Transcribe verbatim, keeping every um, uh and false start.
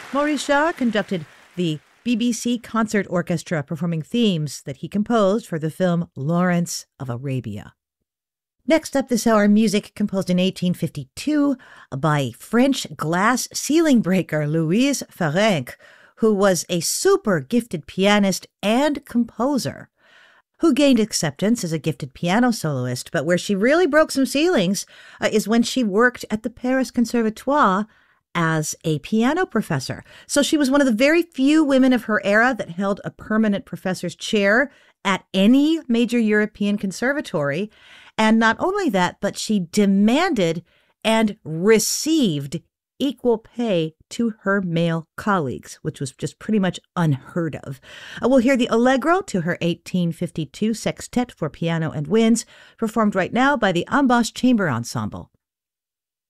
Maurice Jarre conducted the B B C Concert Orchestra, performing themes that he composed for the film Lawrence of Arabia. Next up this hour, music composed in eighteen fifty-two by French glass ceiling breaker Louise Ferenc, who was a super gifted pianist and composer, who gained acceptance as a gifted piano soloist, but where she really broke some ceilings uh, is when she worked at the Paris Conservatoire as a piano professor. So she was one of the very few women of her era that held a permanent professor's chair at any major European conservatory. And not only that, but she demanded and received equal pay to her male colleagues, which was just pretty much unheard of. Uh, we'll hear the Allegro to her eighteen fifty-two Sextet for piano and winds, performed right now by the Amboss Chamber Ensemble.